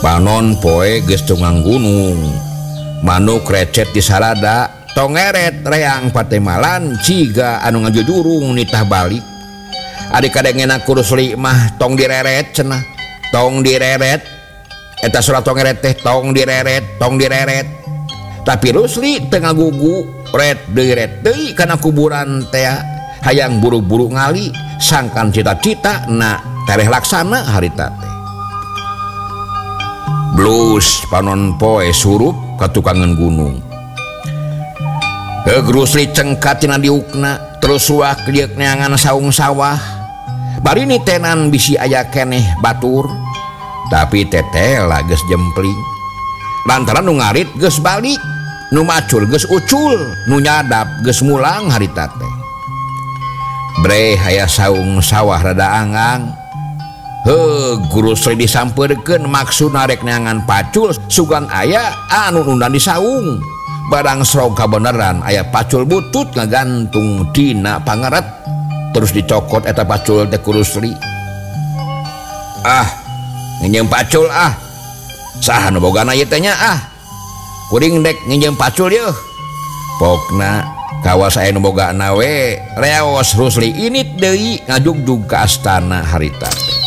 panon poe geus tungang gunung manuk recet di salada tong ngeret reang patemalan ciga anu ngajujurung nitah balik adik kadengena kurusli mah tong direret cenah tong direret eta surat tong ngeret teh tong direret tapi Rusli tengah gugu red deui kana kuburan teh hayang buru-buru ngali sangkan cita-cita na tereh laksana harita teh blus panon poe surup ka tukangan gunung Rusli cengkat tina diukna terus suak liek neangan saung sawah bari ni tenan bisi aya keneh batur tapi teteh lah geus jempling lantaran nu ngarit geus balik nu macul geus ucul nu nyadap geus mulang harita teh bre haya saung sawah rada anggang Guru Sri disampeurkeun maksud narek neangan pacul sugan aya anu nundan di saung barang srog kabeneran aya pacul butut ngagantung dina pangaret terus dicokot eta pacul teh Guru Sri nginjem pacul saha nu bogana ieu teh nya kuring dek nginjem pacul yeuh pokna kawas aya nu bogana we reos Rusli init deui ngajugjug ka astana harita teh